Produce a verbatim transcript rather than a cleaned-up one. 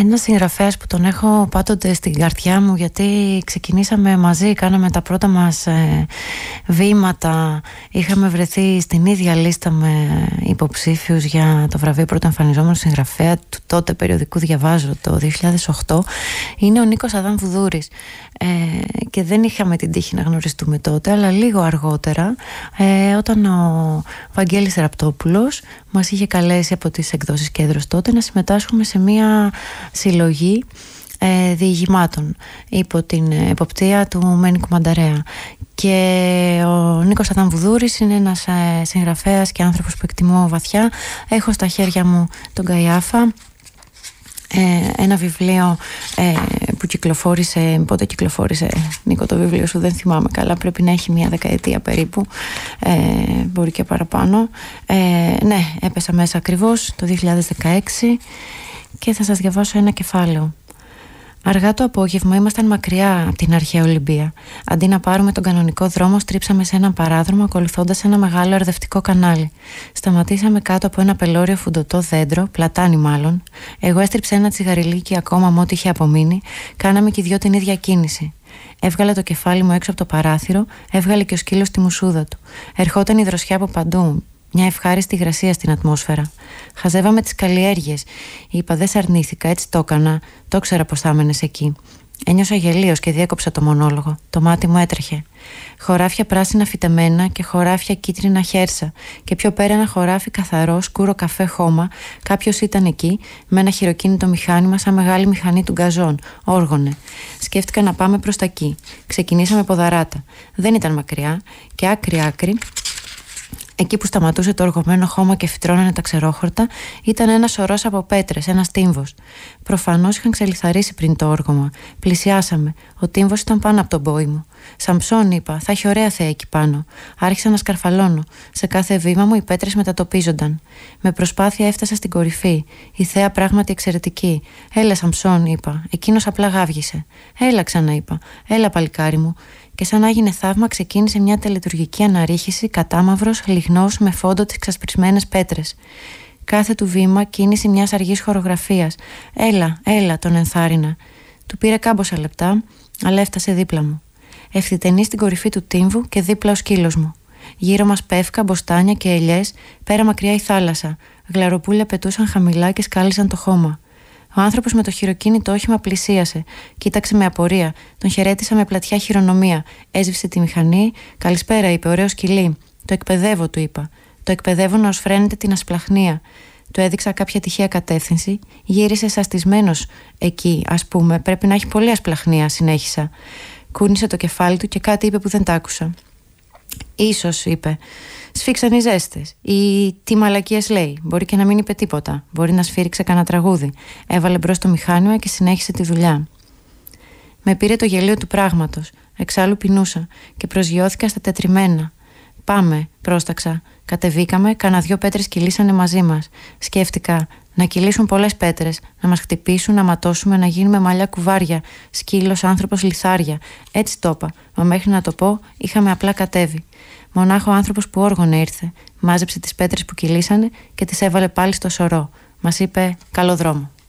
Ένας συγγραφέας που τον έχω πάντοτε στην καρδιά μου, γιατί ξεκινήσαμε μαζί, κάναμε τα πρώτα μας ε, βήματα, είχαμε βρεθεί στην ίδια λίστα με υποψήφιους για το βραβείο πρωτοεμφανιζόμενου συγγραφέα του τότε περιοδικού Διαβάζω το δύο χιλιάδες οκτώ, είναι ο Νίκος Αδάμ Βουδούρης. Ε, και δεν είχαμε την τύχη να γνωριστούμε τότε, αλλά λίγο αργότερα, ε, όταν ο Βαγγέλης Ραπτόπουλος μας είχε καλέσει από τις εκδόσεις Κέντρος τότε να συμμετάσχουμε σε μια συλλογή ε, διηγημάτων υπό την εποπτεία του Μένη Κουμανταρέα. Και ο Νίκος Αδάμ Βουδούρης είναι ένας ε, συγγραφέας και άνθρωπος που εκτιμώ βαθιά. Έχω στα χέρια μου τον Καϊάφα, Ε, ένα βιβλίο ε, που κυκλοφόρησε, πότε κυκλοφόρησε Νίκο το βιβλίο σου, δεν θυμάμαι καλά, πρέπει να έχει μια δεκαετία περίπου, ε, μπορεί και παραπάνω. ε, ναι, έπεσα μέσα ακριβώς το δύο χιλιάδες δεκαέξι και θα σας διαβάσω ένα κεφάλαιο. Αργά το απόγευμα ήμασταν μακριά από την αρχαία Ολυμπία. Αντί να πάρουμε τον κανονικό δρόμο, στρίψαμε σε έναν παράδρομο ακολουθώντας ένα μεγάλο ερδευτικό κανάλι. Σταματήσαμε κάτω από ένα πελώριο φουντωτό δέντρο, πλατάνι μάλλον. Εγώ έστριψα ένα τσιγαριλίκι ακόμα με ό,τι είχε απομείνει. Κάναμε και οι δυο την ίδια κίνηση. Έβγαλε το κεφάλι μου έξω από το παράθυρο, έβγαλε και ο σκύλος τη μουσούδα του. Ερχόταν η δροσιά από παντού. Μια ευχάριστη υγρασία στην ατμόσφαιρα. Χαζεύαμε τις καλλιέργειες. Είπα: δεν σ' αρνήθηκα, έτσι το έκανα. Το ήξερα πως θα έμενες εκεί. Ένιωσα γελίος και διέκοψα το μονόλογο. Το μάτι μου έτρεχε. Χωράφια πράσινα φυτεμένα και χωράφια κίτρινα χέρσα. Και πιο πέρα ένα χωράφι καθαρό, σκούρο καφέ χώμα. Κάποιος ήταν εκεί, με ένα χειροκίνητο μηχάνημα σαν μεγάλη μηχανή του γκαζόν. Όργωνε. Σκέφτηκα να πάμε προς τα εκεί. Ξεκινήσαμε ποδαράτα. Δεν ήταν μακριά και άκρη-άκρη. Εκεί που σταματούσε το οργωμένο χώμα και φυτρώνανε τα ξερόχορτα, ήταν ένα σωρός από πέτρες, ένας τύμβος. Προφανώς είχαν ξελιθαρίσει πριν το όργωμα. Πλησιάσαμε. Ο τύμβος ήταν πάνω από τον πόη μου. Σαμψόν, είπα, θα έχει ωραία θέα εκεί πάνω. Άρχισα να σκαρφαλώνω. Σε κάθε βήμα μου οι πέτρες μετατοπίζονταν. Με προσπάθεια έφτασα στην κορυφή. Η θέα πράγματι εξαιρετική. Έλα, Σαμψόν, είπα. Εκείνος απλά γάβγισε. Έλα, ξαναείπα. Έλα, παλικάρι μου. Και σαν να έγινε θαύμα, ξεκίνησε μια τελετουργική αναρρίχηση, κατάμαυρος, λιγνός, με φόντο τις ξασπρισμένες πέτρες. Κάθε του βήμα κίνηση μιας αργής χορογραφίας. Έλα, έλα, τον ενθάρρυνα. Του πήρε κάμποσα λεπτά, αλλά έφτασε δίπλα μου. Ευθυτενή στην κορυφή του τύμβου και δίπλα ο σκύλος μου. Γύρω μας πεύκα, μποστάνια και ελιές, πέρα μακριά η θάλασσα. Γλαροπούλια πετούσαν χαμηλά και σκάλιζαν το χώμα. Ο άνθρωπος με το χειροκίνητο όχημα πλησίασε. Κοίταξε με απορία. Τον χαιρέτησα με πλατιά χειρονομία. Έσβησε τη μηχανή. Καλησπέρα, είπε, ωραίο σκυλί. Το εκπαιδεύω, του είπα. Το εκπαιδεύω να οσφραίνεται την ασπλαχνία. Του έδειξα κάποια τυχαία κατεύθυνση. Γύρισε σαστισμένος εκεί, ας πούμε. Πρέπει να έχει πολύ ασπλαχνία, συνέχισα. Κούνησε το κεφάλι του και κάτι είπε που δεν τ' άκουσα. Ίσως, είπε. Σφίξαν οι ζέστες. Ή τι μαλακίες λέει. Μπορεί και να μην είπε τίποτα. Μπορεί να σφύριξε κανένα τραγούδι. Έβαλε μπρος το μηχάνημα και συνέχισε τη δουλειά. Με πήρε το γελίο του πράγματος. Εξάλλου πεινούσα και προσγειώθηκα στα τετριμένα. Πάμε, πρόσταξα. Κατεβήκαμε, κάνα δυο πέτρες κυλήσανε μαζί μας. Σκέφτηκα. Να κυλήσουν πολλές πέτρες, να μας χτυπήσουν, να ματώσουμε, να γίνουμε μαλλιά κουβάρια, σκύλος, άνθρωπος, λιθάρια. Έτσι το είπα, μα μέχρι να το πω είχαμε απλά κατέβει. Μονάχο ο άνθρωπος που όργωνε ήρθε, μάζεψε τις πέτρες που κυλήσανε και τις έβαλε πάλι στο σωρό. Μας είπε καλό δρόμο.